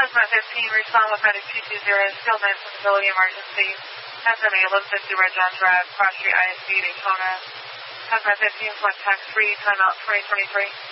Hazmat 15, respond with medic 220, skilled med sensibility emergency. Hazmat 1150, Red John Drive, Cross Street ISD, Daytona. Hazmat 15, select tax free, timeout 2023.